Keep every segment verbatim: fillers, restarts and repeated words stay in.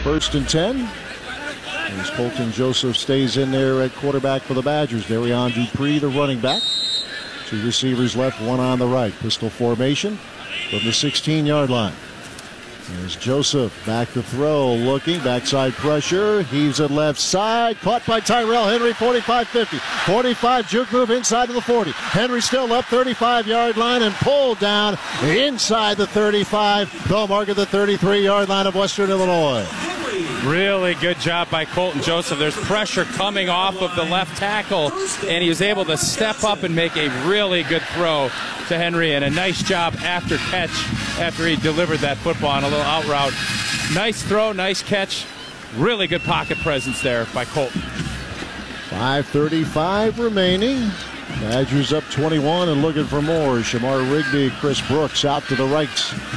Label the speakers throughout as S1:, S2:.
S1: First and ten. As Colton Joseph stays in there at quarterback for the Badgers. Darian Dupree, the running back. Two receivers left, one on the right. Pistol formation from the sixteen-yard line. There's Joseph back to throw, looking, backside pressure, heaves it left side, caught by Tyrell Henry, forty-five fifty. forty-five, juke move inside of the forty. Henry still up, thirty-five-yard line, and pulled down inside the thirty-five. They'll mark at the thirty-three-yard line of Western Illinois.
S2: Really good job by Colton Joseph. There's pressure coming off of the left tackle, and he was able to step up and make a really good throw to Henry, and a nice job after catch after he delivered that football on a little out route. Nice throw, nice catch. Really good pocket presence there by Colton.
S1: five thirty-five remaining. Badgers up twenty-one and looking for more. Shamar Rigby, Chris Brooks out to the right.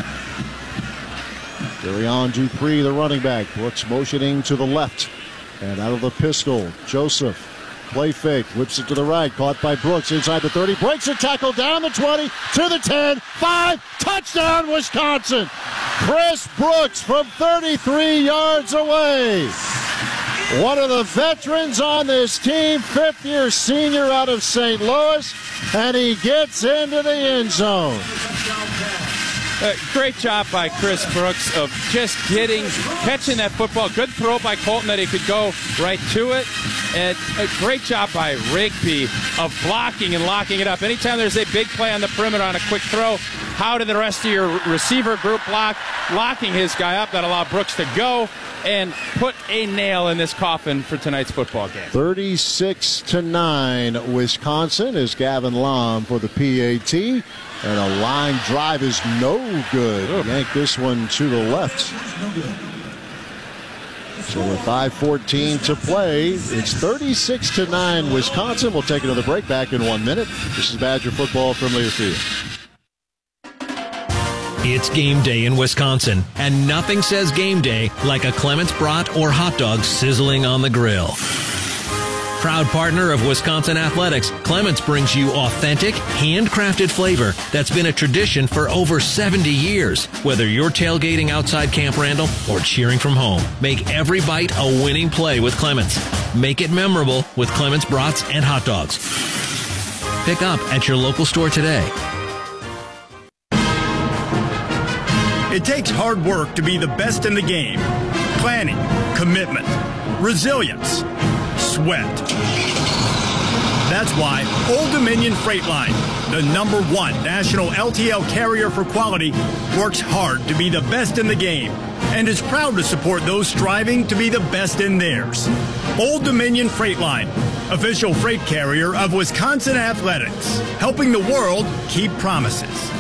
S1: Darian Dupree, the running back. Brooks motioning to the left. And out of the pistol, Joseph. Play fake, whips it to the right. Caught by Brooks inside the thirty. Breaks a tackle down the twenty to the ten. five. Touchdown, Wisconsin. Chris Brooks from thirty-three yards away. One of the veterans on this team, fifth-year senior out of Saint Louis. And he gets into the end zone.
S2: Uh, great job by Chris Brooks of just getting, catching that football. Good throw by Colton that he could go right to it. And a great job by Rigby of blocking and locking it up. Anytime there's a big play on the perimeter on a quick throw, how did the rest of your receiver group block? Locking his guy up that allowed Brooks to go and put a nail in this coffin for tonight's football game.
S1: thirty-six to nine, Wisconsin, is Gavin Lom for the P A T. And a line drive is no good. Ooh. Yank this one to the left. So with five fourteen to play, it's thirty-six to nine Wisconsin. We'll take another break. Back in one minute. This is Badger football from Learfield.
S3: It's game day in Wisconsin, and nothing says game day like a Clements brat or hot dog sizzling on the grill. Proud partner of Wisconsin Athletics, Clements brings you authentic, handcrafted flavor that's been a tradition for over seventy years. Whether you're tailgating outside Camp Randall or cheering from home, make every bite a winning play with Clements. Make it memorable with Clements brats and hot dogs. Pick up at your local store today.
S4: It takes hard work to be the best in the game. Planning, commitment, resilience, sweat. That's why Old Dominion Freight Line, the number one national L T L carrier for quality, works hard to be the best in the game and is proud to support those striving to be the best in theirs. Old Dominion Freight Line, official freight carrier of Wisconsin Athletics, helping the world keep promises.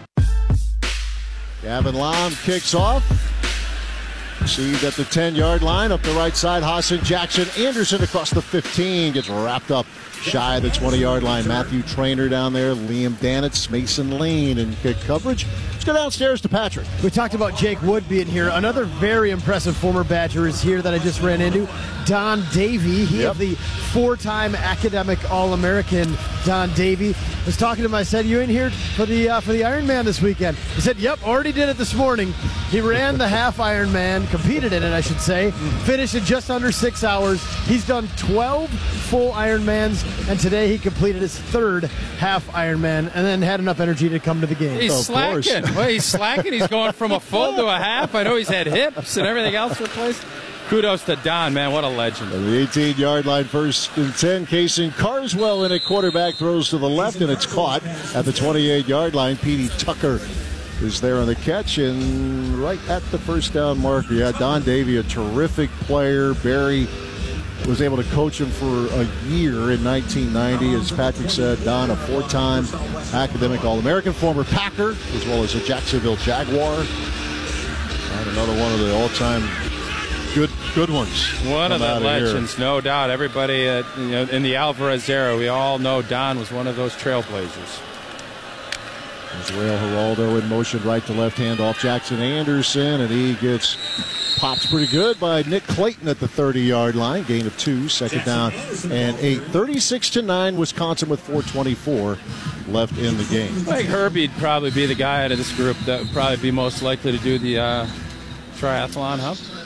S1: Gavin Lom kicks off. Received at the ten-yard line. Up the right side, Hassan Jackson Anderson across the fifteen. Gets wrapped up shy of the twenty-yard line. Matthew Traynor down there. Liam Danitz, Mason Lane in kick coverage. Let's go downstairs to Patrick.
S5: We talked about Jake Wood being here. Another very impressive former Badger is here that I just ran into. Don Davey. He yep. of the four-time academic All-American Don Davey. I was talking to him. I said, "You in here for the uh, for the Ironman this weekend?" He said, "Yep, already did it this morning." He ran the half Ironman, competed in it, I should say. Finished in just under six hours. He's done twelve full Ironmans, and today he completed his third half Ironman, and then had enough energy to come to the game.
S2: He's
S1: oh,
S2: slacking. Well, he's slacking. He's going from a full to a half. I know he's had hips and everything else replaced. Kudos to Don, man. What a legend.
S1: On the eighteen-yard line, first and ten. Casey Carswell in at quarterback, throws to the left, and it's caught at the twenty-eight-yard line. Petey Tucker is there on the catch, and right at the first down marker. Yeah, Don Davey, a terrific player. Barry was able to coach him for a year in nineteen ninety. As Patrick said, Don, a four-time academic All-American, former Packer, as well as a Jacksonville Jaguar. And another one of the all-time good good ones.
S2: One of the legends, here. No doubt. Everybody uh, you know, in the Alvarez era, we all know Don was one of those trailblazers.
S1: Israel Geraldo in motion, right to left, hand off Jackson Anderson, and he gets popped pretty good by Nick Clayton at the thirty-yard line. Gain of two, second down and eight. thirty-six to nine, Wisconsin with four twenty-four left in the game.
S2: I think Herbie'd probably be the guy out of this group that would probably be most likely to do the uh, triathlon, huh?